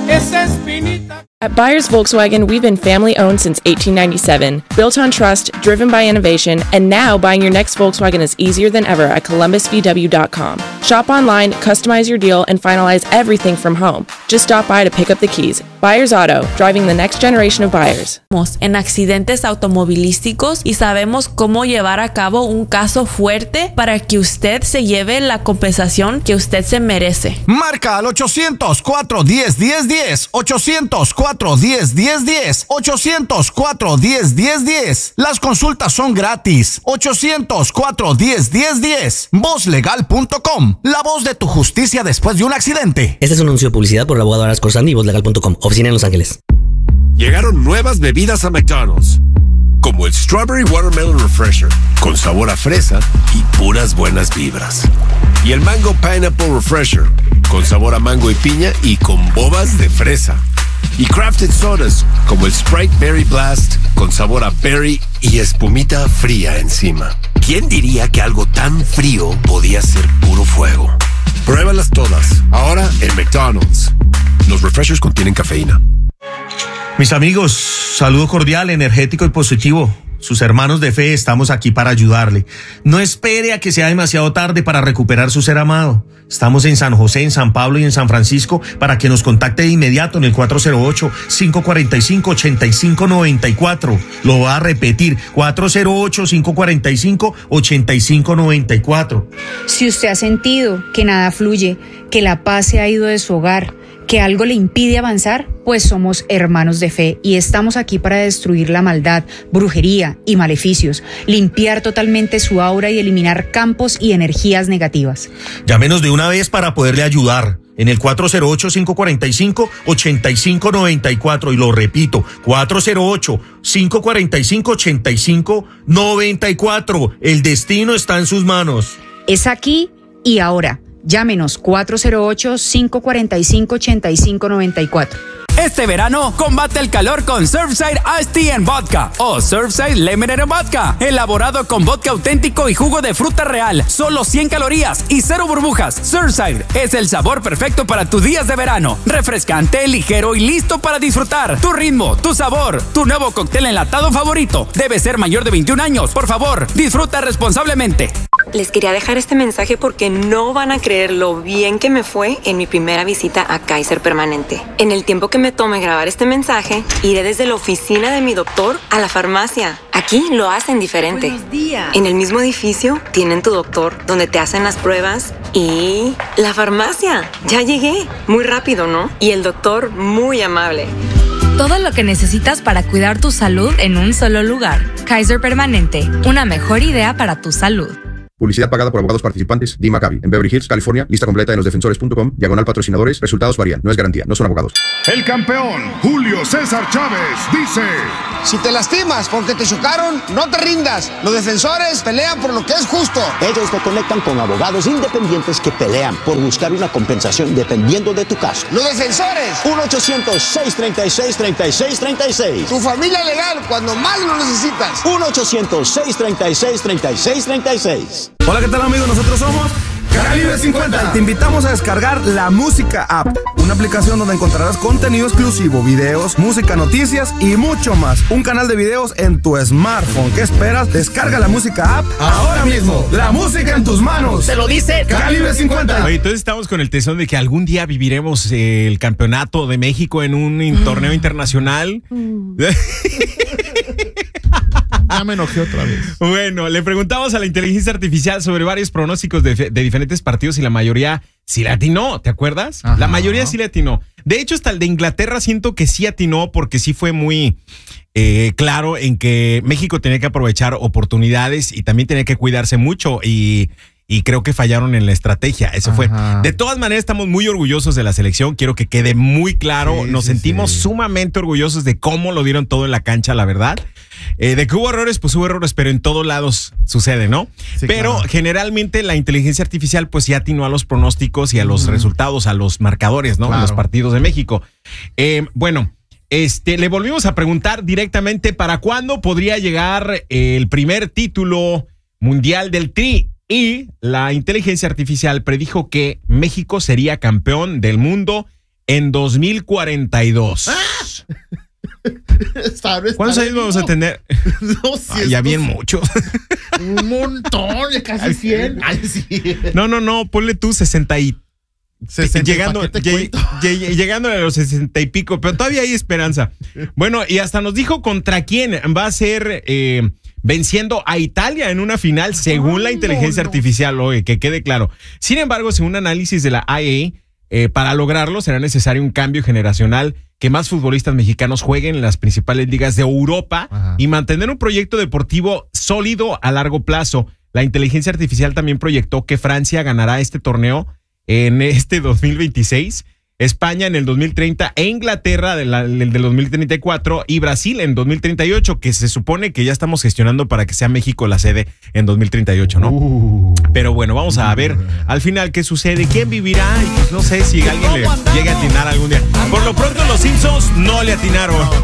esa espinita. At Byers Volkswagen, we've been family-owned since 1897, built on trust, driven by innovation, and now buying your next Volkswagen is easier than ever at columbusvw.com. Shop online, customize your deal, and finalize everything from home. Just stop by to pick up the keys. Byers Auto, driving the next generation of buyers. En accidentes automovilísticos y sabemos cómo llevar a cabo un caso fuerte para que usted se lleve la compensación que usted se merece. Marca al 800-410-1010, 800-410-1010, 800-410-1010. Las consultas son gratis. 800-410-1010. Vozlegal.com, la voz de tu justicia después de un accidente. Este es un anuncio de publicidad por el abogado Aras Corsani y Vozlegal.com, oficina en Los Ángeles. Llegaron nuevas bebidas a McDonald's, como el Strawberry Watermelon Refresher, con sabor a fresa y puras buenas vibras. Y el Mango Pineapple Refresher, con sabor a mango y piña y con bobas de fresa. Y crafted sodas, como el Sprite Berry Blast, con sabor a berry y espumita fría encima. ¿Quién diría que algo tan frío podía ser puro fuego? Pruébalas todas, ahora en McDonald's. Los refreshers contienen cafeína. Mis amigos, saludo cordial, energético y positivo. Sus hermanos de fe, estamos aquí para ayudarle. No espere a que sea demasiado tarde para recuperar su ser amado. Estamos en San José, en San Pablo y en San Francisco para que nos contacte de inmediato en el 408-545-8594. Lo voy a repetir, 408-545-8594. Si usted ha sentido que nada fluye, que la paz se ha ido de su hogar, que algo le impide avanzar, pues somos hermanos de fe y estamos aquí para destruir la maldad, brujería y maleficios, limpiar totalmente su aura y eliminar campos y energías negativas. Llámenos de una vez para poderle ayudar en el 408-545-8594 y lo repito, 408-545-8594. El destino está en sus manos. Es aquí y ahora. Llámenos 408-545-8594. Este verano, combate el calor con Surfside Iced Tea en Vodka o Surfside Lemonade en Vodka. Elaborado con vodka auténtico y jugo de fruta real. Solo 100 calorías y 0 burbujas. Surfside es el sabor perfecto para tus días de verano. Refrescante, ligero y listo para disfrutar. Tu ritmo, tu sabor, tu nuevo cóctel enlatado favorito. Debe ser mayor de 21 años. Por favor, disfruta responsablemente. Les quería dejar este mensaje porque no van a creer lo bien que me fue en mi primera visita a Kaiser Permanente. En el tiempo que me tome grabar este mensaje, iré desde la oficina de mi doctor a la farmacia. Aquí lo hacen diferente. Buenos días. En el mismo edificio tienen tu doctor, donde te hacen las pruebas, y la farmacia. Ya llegué. Muy rápido, ¿no? Y el doctor muy amable. Todo lo que necesitas para cuidar tu salud en un solo lugar. Kaiser Permanente, una mejor idea para tu salud. Publicidad pagada por abogados participantes. Dee Maccabi, en Beverly Hills, California. Lista completa en losdefensores.com. /patrocinadores. Resultados varían. No es garantía. No son abogados. El campeón Julio César Chávez dice: si te lastimas porque te chocaron, no te rindas. Los defensores pelean por lo que es justo. Ellos te conectan con abogados independientes que pelean por buscar una compensación dependiendo de tu caso. Los defensores. 1-800-636-3636. Tu familia legal cuando más lo necesitas. 1-800-636-3636. Hola, ¿qué tal, amigos? Nosotros somos Calibre 50. Te invitamos a descargar la Música App, una aplicación donde encontrarás contenido exclusivo, videos, música, noticias y mucho más. Un canal de videos en tu smartphone. ¿Qué esperas? Descarga la Música App ahora mismo. La música en tus manos. Se lo dice Calibre 50. Oye, entonces estamos con el tesón de que algún día viviremos el campeonato de México en un torneo internacional. Ya me enojé otra vez. Bueno, le preguntamos a la inteligencia artificial sobre varios pronósticos de diferentes partidos y la mayoría sí le atinó, ¿te acuerdas? Ajá. La mayoría sí le atinó. De hecho, hasta el de Inglaterra siento que sí atinó porque sí fue muy claro en que México tenía que aprovechar oportunidades y también tenía que cuidarse mucho y creo que fallaron en la estrategia. Eso fue. De todas maneras, estamos muy orgullosos de la selección. Quiero que quede muy claro. Nos sentimos sumamente orgullosos de cómo lo dieron todo en la cancha, la verdad. De que hubo errores, pues hubo errores, pero en todos lados sucede, ¿no? Sí, pero generalmente la inteligencia artificial pues ya atinó a los pronósticos y a los resultados, a los marcadores, ¿no? Claro. En los partidos de México. Bueno, le volvimos a preguntar directamente para cuándo podría llegar el primer título mundial del Tri. Y la inteligencia artificial predijo que México sería campeón del mundo en 2042. ¿Cuántos años vamos a tener? 200. Ya bien mucho. Un montón, ya casi 100. Ay, sí. No, ponle tú 60 y... llegando a los 60 y pico, pero todavía hay esperanza. Bueno, y hasta nos dijo contra quién va a ser venciendo a Italia en una final según la inteligencia artificial, oye, que quede claro. Sin embargo, según análisis de la IA, para lograrlo será necesario un cambio generacional, que más futbolistas mexicanos jueguen en las principales ligas de Europa y mantener un proyecto deportivo sólido a largo plazo. La inteligencia artificial también proyectó que Francia ganará este torneo en este 2026, España en el 2030 e Inglaterra del 2034 y Brasil en 2038, que se supone que ya estamos gestionando para que sea México la sede en 2038, ¿no? Pero bueno, vamos a ver al final qué sucede, quién vivirá y pues no sé si alguien le llegue a atinar algún día. Por lo pronto los Simpsons no le atinaron.